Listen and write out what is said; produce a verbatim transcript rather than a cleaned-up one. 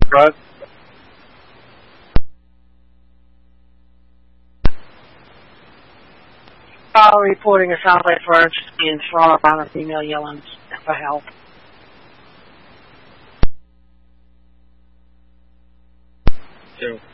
Right. Call reporting a sound like Florence being thrown on a female yelling for help. Two.